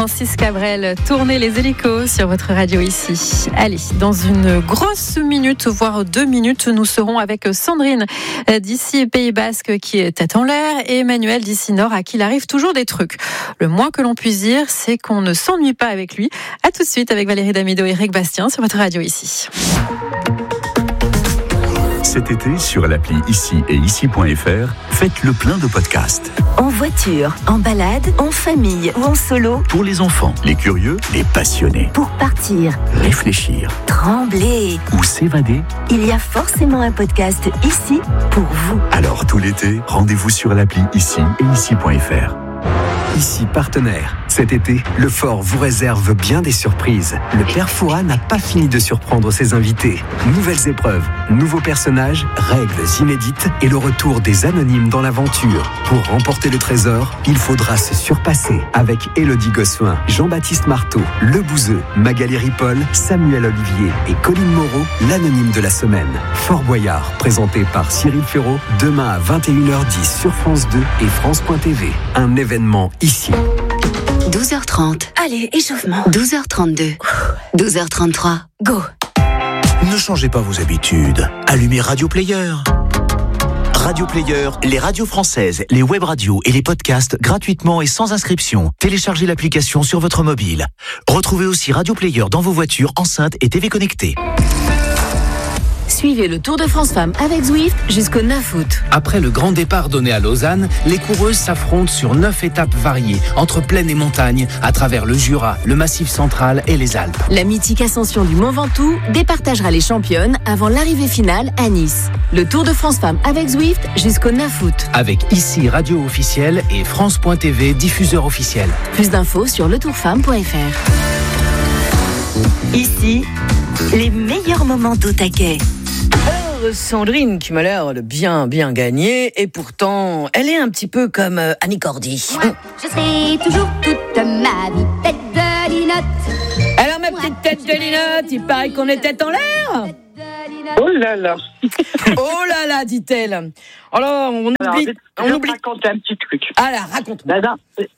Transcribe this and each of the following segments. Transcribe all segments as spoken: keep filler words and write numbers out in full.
Francis Cabrel, tournez les hélicos sur votre radio ici. Allez, dans une grosse minute, voire deux minutes, nous serons avec Sandrine d'ici Pays Basque qui est tête en l'air et Emmanuel d'ici Nord à qui il arrive toujours des trucs. Le moins que l'on puisse dire, c'est qu'on ne s'ennuie pas avec lui. À tout de suite avec Valérie Damido et Eric Bastien sur votre radio ici. Cet été, sur l'appli Ici et Ici point F R, faites le plein de podcasts. En voiture, en balade, en famille ou en solo. Pour les enfants, les curieux, les passionnés. Pour partir, réfléchir, trembler ou s'évader. Il y a forcément un podcast ici pour vous. Alors tout l'été, rendez-vous sur l'appli Ici et Ici point F R. Ici partenaire. Cet été, le Fort vous réserve bien des surprises. Le Père Fouras n'a pas fini de surprendre ses invités. Nouvelles épreuves, nouveaux personnages, règles inédites et le retour des anonymes dans l'aventure. Pour remporter le trésor, il faudra se surpasser avec Élodie Gossuin, Jean-Baptiste Marteau, Le Bouzeux, Magali Ripoll, Samuel Olivier et Colline Moreau, l'anonyme de la semaine. Fort Boyard, présenté par Cyril Ferraud, demain à vingt et une heures dix sur France deux et France point T V. Un événement ici. douze heures trente. Allez, échauffement. douze heures trente-deux. douze heures trente-trois. Go. Ne changez pas vos habitudes. Allumez Radio Player. Radio Player, les radios françaises, les web radios et les podcasts gratuitement et sans inscription. Téléchargez l'application sur votre mobile. Retrouvez aussi Radio Player dans vos voitures, enceintes et T V connectées. Suivez le Tour de France Femmes avec Zwift jusqu'au neuf août. Après le grand départ donné à Lausanne, les coureuses s'affrontent sur neuf étapes variées, entre plaine et montagne, à travers le Jura, le Massif central et les Alpes. La mythique ascension du Mont Ventoux départagera les championnes avant l'arrivée finale à Nice. Le Tour de France Femmes avec Zwift jusqu'au neuf août. Avec Ici Radio officiel et France point T V diffuseur officiel. Plus d'infos sur le tour femme point F R. Ici, les meilleurs moments d'au taquet. Alors, Sandrine qui m'a l'air de bien, bien gagner, et pourtant, elle est un petit peu comme euh, Annie Cordy. Moi, je serai toujours toute ma vie tête de linotte. Alors, ma petite tête de linotte, il paraît qu'on est tête en l'air. Oh là là. Oh là là, dit-elle. Alors, on Alors, oublie... je, on je oublie... raconte un petit truc. Alors, raconte-moi. La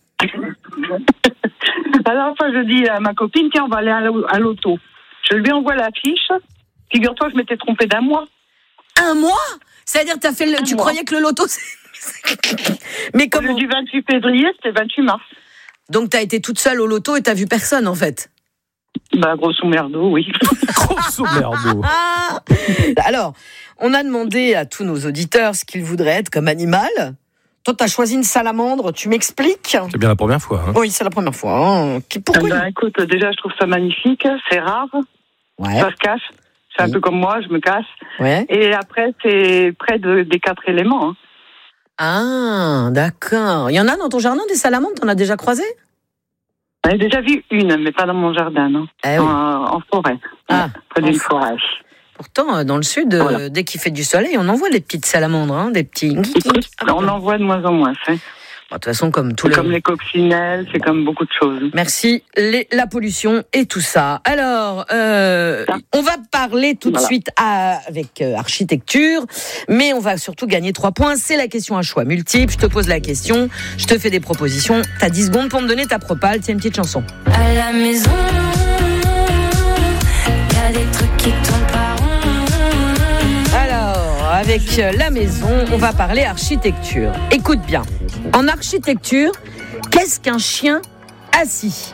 dernière fois, je dis à ma copine, tiens, on va aller à l'auto. Je lui envoie la fiche. Figure-toi, je m'étais trompée d'un mois. Un mois ? C'est-à-dire, t'as fait le... tu mois. croyais que le loto... C'est... Mais comment ? Au lieu du vingt-huit février, c'était vingt-huit mars. Donc, t'as été toute seule au loto et t'as vu personne, en fait ? Bah, grosso merdo, oui. Grosso merdo. Alors, on a demandé à tous nos auditeurs ce qu'ils voudraient être comme animal. Toi, t'as choisi une salamandre, tu m'expliques ? C'est bien la première fois. Hein. Oui, c'est la première fois. Hein. Pourquoi ? Eh ben, écoute, déjà, je trouve ça magnifique, c'est rare. Ouais. Ça se cache. C'est un Oui. peu comme moi, je me cache. Ouais. Et après, c'est près de, des quatre éléments. Hein. Ah, d'accord. Il y en a dans ton jardin des salamandres, t'en as déjà croisé ? J'en ai déjà vu une, mais pas dans mon jardin, non. Eh oui. en, en forêt. Ah, ouais, près d'une forêt. Pourtant, dans le sud, Voilà. euh, dès qu'il fait du soleil, on en voit les petites salamandres, hein, des petits... Écoute, on en voit de moins en moins. C'est Bon, de toute façon, comme tous c'est les... comme les coccinelles, c'est comme beaucoup de choses. Merci. Les, la pollution et tout ça. Alors, euh, on va parler tout de Voilà. suite à, avec euh, architecture, mais on va surtout gagner trois points. C'est la question à choix multiple. Je te pose la question, je te fais des propositions. T'as dix secondes pour me donner ta propale. Tiens, une petite chanson. À la maison, y a des trucs qui tournent pas rond. Alors, avec la maison, on va parler architecture. Écoute bien. En architecture, qu'est-ce qu'un chien assis ?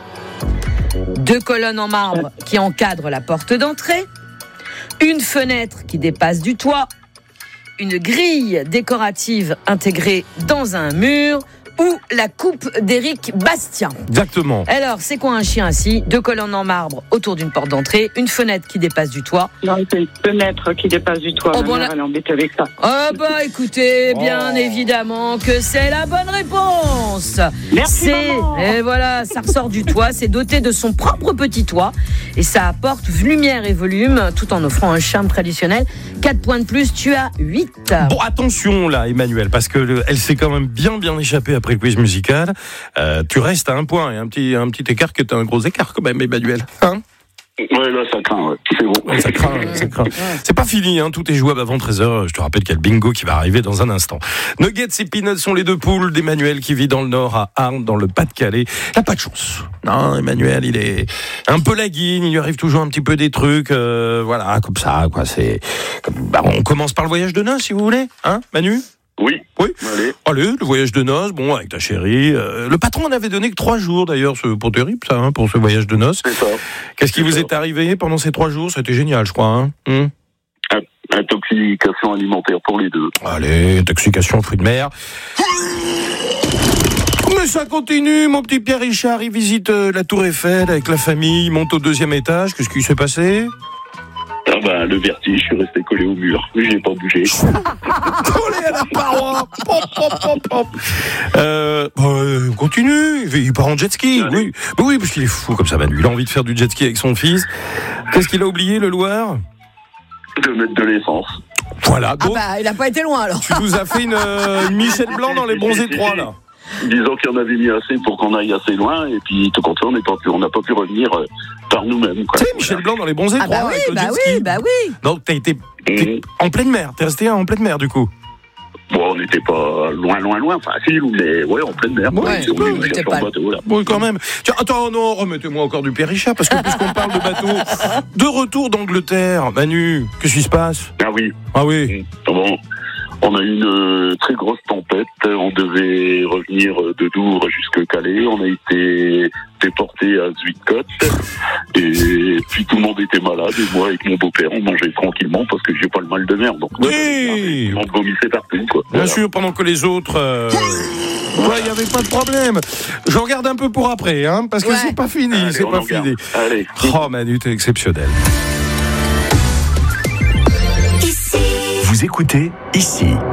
Deux colonnes en marbre qui encadrent la porte d'entrée, une fenêtre qui dépasse du toit, une grille décorative intégrée dans un mur ou la coupe d'Éric Bastien. Exactement. Alors, c'est quoi un chien assis ? Deux colonnes en marbre autour d'une porte d'entrée, une fenêtre qui dépasse du toit. Non, c'est une fenêtre qui dépasse du toit. Oh, Ma bon, mère, là- elle est embêtée avec ça. Oh bah écoutez, bien Oh. évidemment que c'est la bonne réponse. Merci, C'est maman. et voilà, ça ressort du toit, c'est doté de son propre petit toit et ça apporte lumière et volume tout en offrant un charme traditionnel. quatre points de plus, tu as huit. Bon, attention là, Emmanuel, parce que le- elle s'est quand même bien bien échappée après le quiz musical. Euh, tu restes à un point et un petit un petit écart qui est un gros écart quand même, Emmanuel. Hein ? Ouais, là, ça craint, ouais. C'est bon. Ouais, ça craint, ça craint. C'est pas fini, hein. Tout est jouable avant treize heures. Je te rappelle qu'il y a le bingo qui va arriver dans un instant. Nuggets et Peanuts sont les deux poules d'Emmanuel qui vit dans le Nord, à Arles, dans le Pas-de-Calais. Il n'a pas de chance. Non, Emmanuel, il est un peu laguine. Il lui arrive toujours un petit peu des trucs, euh, voilà, comme ça, quoi. C'est, bah, on commence par le voyage de noces, si vous voulez, hein, Manu? Oui. Oui. Allez. Allez, le voyage de noces, bon, avec ta chérie. Euh, le patron en avait donné que trois jours, d'ailleurs, ce, pour terrible, ça, hein, pour ce voyage de noces. C'est ça. Qu'est-ce qui C'est vous ça. est arrivé pendant ces trois jours? C'était génial, je crois, hein. Hum. Intoxication alimentaire pour les deux. Allez, intoxication, fruits de mer. Mais ça continue, mon petit Pierre Richard, il visite euh, la Tour Eiffel avec la famille, il monte au deuxième étage. Qu'est-ce qui s'est passé? Ah ben, le vertige, je suis resté collé au mur. J'ai pas bougé. Collé à la paroi. Pop, pop, pop, pop. Euh, bah, euh, on continue. Il, il part en jet ski. Oui. oui, oui, parce qu'il est fou comme ça, Manu. Il a envie de faire du jet ski avec son fils. Qu'est-ce qu'il a oublié, le Loir? De mettre de l'essence. Voilà. Donc, Ah bah, il a pas été loin alors. tu nous as fait une, euh, une Michel Blanc dans les bons étroits, là. Disons qu'il y en avait mis assez pour qu'on aille assez loin, et puis tout compte fait, on n'est pas pu, on n'a pas pu revenir euh, par nous-mêmes. Tu sais, Michel Blanc dans les bons étroits. Ah bah oui, avec le bah jet oui, ski. bah oui. Donc t'as été t'es Mmh. en pleine mer. T'es resté en pleine mer du coup. Bon, on n'était pas loin, loin, loin, facile, mais ouais, en pleine mer. Ouais, Ouais, un petit on peu, est on chercher était en pas- bateau, là. Oui, quand même. Tiens, attends, non, remettez-moi encore du Pierre Richard, parce que puisqu'on parle de bateau, de retour d'Angleterre, Manu, qu'est-ce qui se passe? Ah oui. Ah oui. Mmh. Bon, on a eu une euh, très grosse tempête. On devait revenir de Douvres jusque Calais. On a été déporté à Zuidcote. Et puis tout le monde était malade. Et moi, avec mon beau-père, on mangeait tranquillement parce que j'ai pas le mal de mer. Donc, Oui. on vomissait partout, quoi. Bien Voilà. sûr, pendant que les autres... euh, Ouais, il n'y avait pas de problème. Je regarde un peu pour après, hein, parce que Ouais. c'est pas fini, Allez, c'est on pas en garde. fini. Allez. Oh, Manu, t'es exceptionnel. Vous écoutez Ici